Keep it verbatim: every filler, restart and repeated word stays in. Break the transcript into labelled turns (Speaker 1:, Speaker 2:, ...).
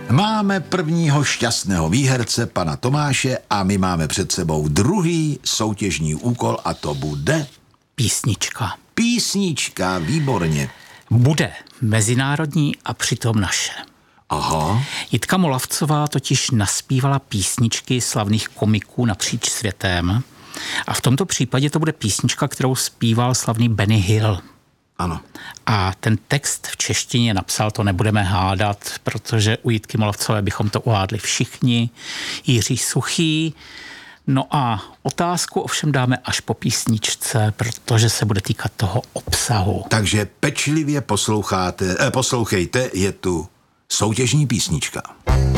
Speaker 1: Máme prvního šťastného výherce, pana Tomáše, a my máme před sebou druhý soutěžní úkol a to bude...
Speaker 2: Písnička.
Speaker 1: Písnička, výborně.
Speaker 2: Bude mezinárodní a přitom naše.
Speaker 1: Aha.
Speaker 2: Jitka Molavcová totiž naspívala písničky slavných komiků napříč světem a v tomto případě to bude písnička, kterou zpíval slavný Benny Hill.
Speaker 1: Ano.
Speaker 2: A ten text v češtině napsal, to nebudeme hádat, protože u Jitky Molavcové bychom to uhádli všichni. Jiří Suchý. No a otázku ovšem dáme až po písničce, protože se bude týkat toho obsahu.
Speaker 1: Takže pečlivě posloucháte, eh, poslouchejte, je tu soutěžní písnička.